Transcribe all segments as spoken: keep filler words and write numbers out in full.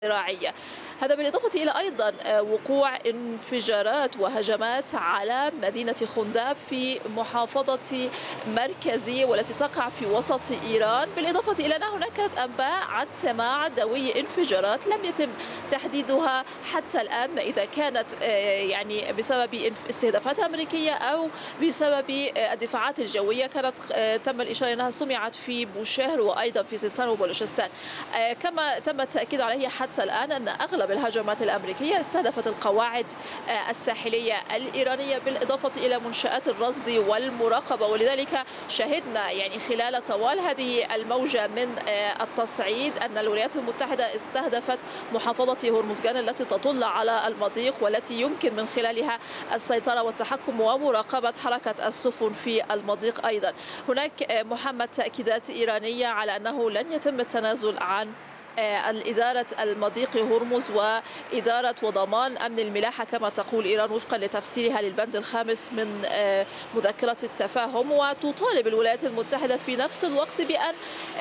زراعية. هذا بالإضافة إلى أيضا وقوع انفجارات وهجمات على مدينة خنداب في محافظة مركزي والتي تقع في وسط إيران، بالإضافة إلى أن هناك أنباء عن سماع دوي انفجارات لم يتم تحديدها حتى الآن، ما إذا كانت يعني بسبب استهدافات أمريكية أو بسبب الدفاعات الجوية. كانت تم الإشارة أنها سمعت في بوشهر وأيضا في سيستان وبلوشستان. كما تم التأكيد عليه حتى الآن أن أغلب الهجمات الأمريكية استهدفت القواعد الساحلية الإيرانية بالإضافة إلى منشآت الرصد والمراقبة، ولذلك شهدنا يعني خلال طوال هذه الموجة من التصعيد أن الولايات المتحدة استهدفت محافظة هرمزغان التي تطل على المضيق والتي يمكن من خلالها السيطرة والتحكم ومراقبة حركة السفن في المضيق. أيضا هناك محمد تأكيدات إيرانية على أنه لن يتم التنازل عن الإدارة المضيق هرمز وإدارة وضمان أمن الملاحة كما تقول إيران وفقا لتفسيرها للبند الخامس من مذكرة التفاهم، وتطالب الولايات المتحدة في نفس الوقت بأن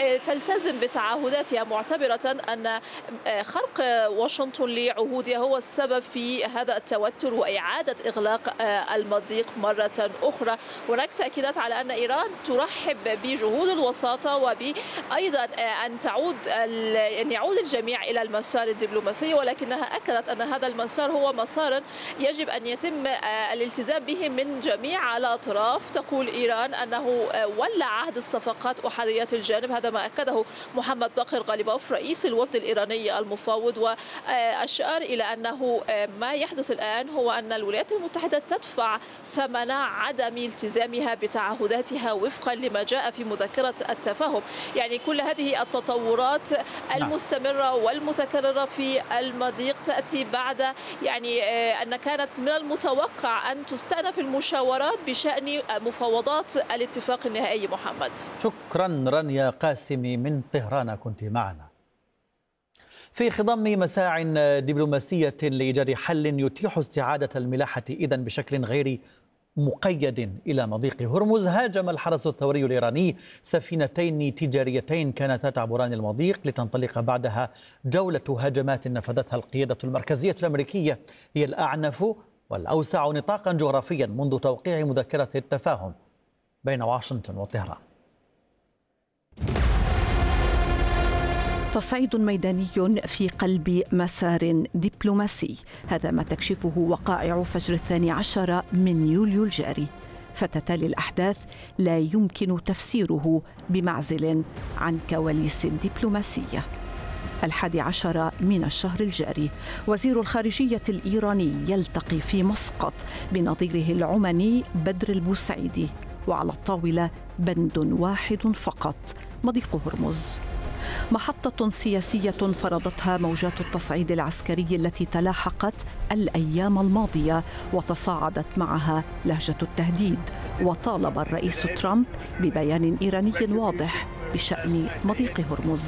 تلتزم بتعهداتها، معتبرة أن خرق واشنطن لعهودها هو السبب في هذا التوتر وإعادة إغلاق المضيق مرة أخرى. هناك تأكيدات على أن إيران ترحب بجهود الوساطة وبأيضا أن تعود أن يعود الجميع إلى المسار الدبلوماسي، ولكنها أكدت أن هذا المسار هو مسار يجب أن يتم الالتزام به من جميع الأطراف. تقول إيران أنه ولى عهد الصفقات أحادية الجانب، هذا ما أكده محمد باقر غالباف رئيس الوفد الإيراني المفاوض، وأشار إلى أنه ما يحدث الآن هو أن الولايات المتحدة تدفع ثمن عدم التزامها بتعهداتها وفقا لما جاء في مذكرة التفاهم. يعني كل هذه التطورات المستمرة والمتكررة في المضيق تأتي بعد يعني أن كانت من المتوقع أن تستأنف المشاورات بشأن مفاوضات الاتفاق النهائي. محمد، شكرا رانيا قاسمي من طهران كنت معنا. في خضم مساع دبلوماسية لإيجاد حل يتيح استعادة الملاحة إذن بشكل غير مقيد إلى مضيق هرمز، هاجم الحرس الثوري الإيراني سفينتين تجاريتين كانتا تعبران المضيق لتنطلق بعدها جولة هجمات نفذتها القيادة المركزية الأمريكية، هي الأعنف والأوسع نطاقا جغرافيا منذ توقيع مذكرة التفاهم بين واشنطن وطهران. تصعيد ميداني في قلب مسار دبلوماسي، هذا ما تكشفه وقائع فجر الثاني عشر من يوليو الجاري، فتتالي الأحداث لا يمكن تفسيره بمعزل عن كواليس الدبلوماسية. الحادي عشر من الشهر الجاري وزير الخارجية الإيراني يلتقي في مسقط بنظيره العماني بدر البوسعيدي، وعلى الطاولة بند واحد فقط: مضيق هرمز، محطة سياسية فرضتها موجات التصعيد العسكري التي تلاحقت الأيام الماضية وتصاعدت معها لهجة التهديد، وطالب الرئيس ترامب ببيان إيراني واضح بشأن مضيق هرمز.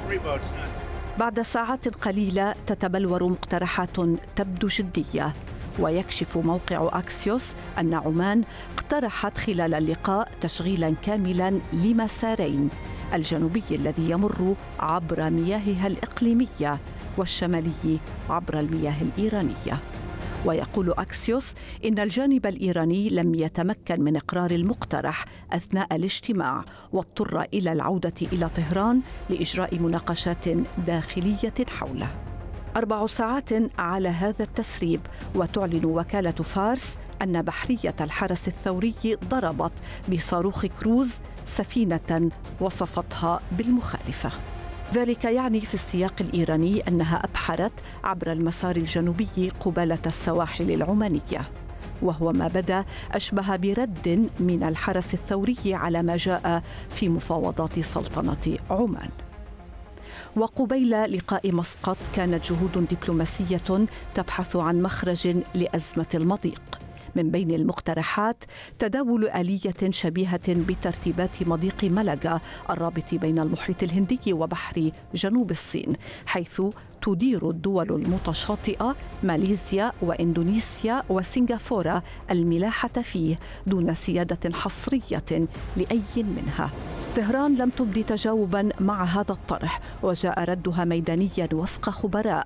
بعد ساعات قليلة تتبلور مقترحات تبدو جدية، ويكشف موقع أكسيوس أن عمان اقترحت خلال اللقاء تشغيلا كاملا لمسارين: الجنوبي الذي يمر عبر مياهها الإقليمية، والشمالي عبر المياه الإيرانية. ويقول أكسيوس إن الجانب الإيراني لم يتمكن من إقرار المقترح أثناء الاجتماع، واضطر إلى العودة إلى طهران لإجراء مناقشات داخلية حوله. أربع ساعات على هذا التسريب، وتعلن وكالة فارس أن بحرية الحرس الثوري ضربت بصاروخ كروز سفينة وصفتها بالمخالفة. ذلك يعني في السياق الإيراني أنها أبحرت عبر المسار الجنوبي قبالة السواحل العمانية، وهو ما بدا أشبه برد من الحرس الثوري على ما جاء في مفاوضات سلطنة عمان. وقبيل لقاء مسقط كانت جهود دبلوماسية تبحث عن مخرج لأزمة المضيق. من بين المقترحات تداول آلية شبيهة بترتيبات مضيق ملقا الرابط بين المحيط الهندي وبحر جنوب الصين، حيث تدير الدول المتشاطئة ماليزيا وإندونيسيا وسنغافورة الملاحة فيه دون سيادة حصرية لأي منها. طهران لم تبدي تجاوبا مع هذا الطرح، وجاء ردها ميدانيا وفق خبراء